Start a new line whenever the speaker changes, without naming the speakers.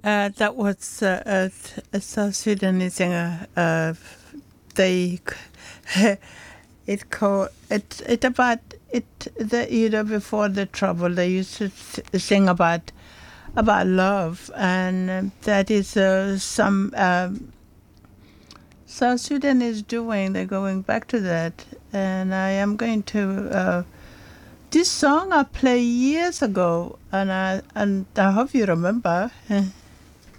That was a South Sudanese singer. They it about it the before the trouble. They used to sing about love, and that is some South Sudan is doing. They're going back to that, and I am going to. This song I played years ago, and I hope you remember.